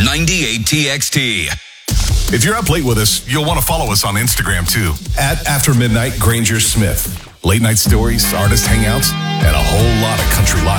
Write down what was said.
98TXT. If you're up late with us, you'll want to follow us on Instagram too. At After Midnight Granger Smith. Late night stories, artist hangouts, and a whole lot of country live.